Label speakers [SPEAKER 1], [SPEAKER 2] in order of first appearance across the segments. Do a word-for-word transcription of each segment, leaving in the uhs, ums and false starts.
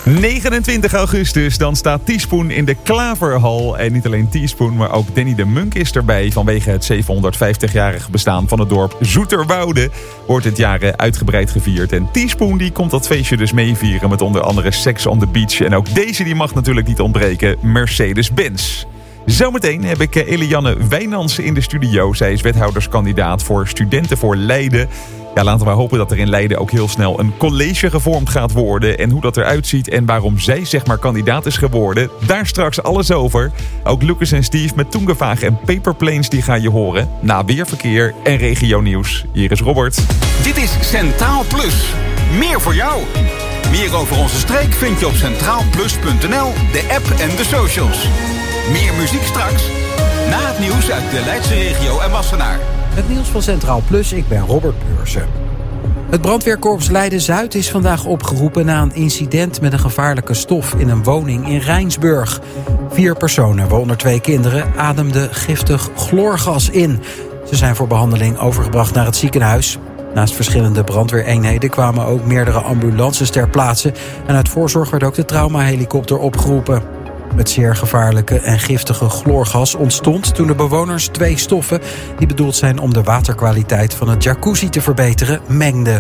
[SPEAKER 1] negenentwintig augustus, dan staat Teaspoon in de Klaverhal. En niet alleen Teaspoon, maar ook Danny de Munk is erbij. Vanwege het zevenhonderdvijftigjarige bestaan van het dorp Zoeterwoude wordt dit jaar uitgebreid gevierd. En Teaspoon die komt dat feestje dus meevieren met onder andere Sex on the Beach. En ook deze die mag natuurlijk niet ontbreken, Mercedes-Benz. Zometeen heb ik Elianne Wijnands in de studio. Zij is wethouderskandidaat voor Studenten voor Leiden. Ja, laten we hopen dat er in Leiden ook heel snel een college gevormd gaat worden. En hoe dat eruit ziet en waarom zij zeg maar kandidaat is geworden. Daar straks alles over. Ook Lucas en Steve met Tungevaag en Paperplanes die ga je horen. Na weerverkeer en regionieuws. Hier is Robert.
[SPEAKER 2] Dit is Centraal Plus. Meer voor jou. Meer over onze streek vind je op centraal plus punt n l, de app en de socials. Meer muziek straks. Na het nieuws uit de Leidse regio en Wassenaar.
[SPEAKER 3] Het nieuws van Centraal Plus, ik ben Robert Beursen. Het brandweerkorps Leiden-Zuid is vandaag opgeroepen na een incident met een gevaarlijke stof in een woning in Rijnsburg. Vier personen, waaronder twee kinderen, ademden giftig chloorgas in. Ze zijn voor behandeling overgebracht naar het ziekenhuis. Naast verschillende brandweereenheden kwamen ook meerdere ambulances ter plaatse. En uit voorzorg werd ook de traumahelikopter opgeroepen. Het zeer gevaarlijke en giftige chloorgas ontstond toen de bewoners twee stoffen die bedoeld zijn om de waterkwaliteit van het jacuzzi te verbeteren, mengden.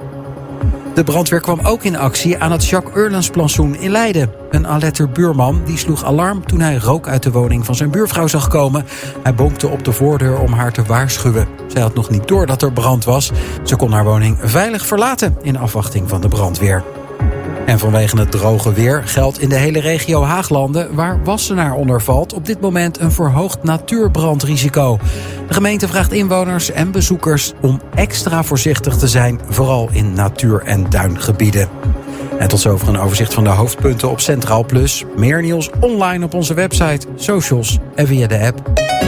[SPEAKER 3] De brandweer kwam ook in actie aan het Jacques Eurlens-plantsoen in Leiden. Een Aletter buurman die sloeg alarm toen hij rook uit de woning van zijn buurvrouw zag komen. Hij bonkte op de voordeur om haar te waarschuwen. Zij had nog niet door dat er brand was. Ze kon haar woning veilig verlaten in afwachting van de brandweer. En vanwege het droge weer geldt in de hele regio Haaglanden, waar Wassenaar onder valt, op dit moment een verhoogd natuurbrandrisico. De gemeente vraagt inwoners en bezoekers om extra voorzichtig te zijn, vooral in natuur- en duingebieden. En tot zover een overzicht van de hoofdpunten op Centraal Plus. Meer nieuws online op onze website, socials en via de app.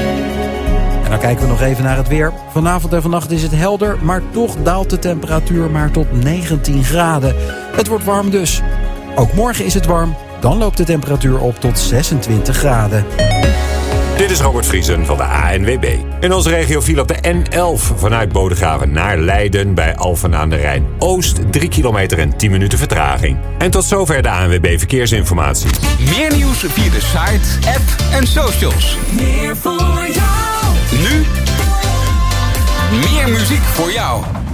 [SPEAKER 3] En dan kijken we nog even naar het weer. Vanavond en vannacht is het helder, maar toch daalt de temperatuur maar tot negentien graden. Het wordt warm dus. Ook morgen is het warm, dan loopt de temperatuur op tot zesentwintig graden.
[SPEAKER 4] Dit is Robert Vriesen van de A N W B. In onze regio viel op de N elf vanuit Bodegraven naar Leiden bij Alphen aan de Rijn Oost drie kilometer en tien minuten vertraging. En tot zover de A N W B Verkeersinformatie.
[SPEAKER 2] Meer nieuws via de site, app en socials.
[SPEAKER 5] Meer voor jou.
[SPEAKER 2] Nu meer muziek voor jou.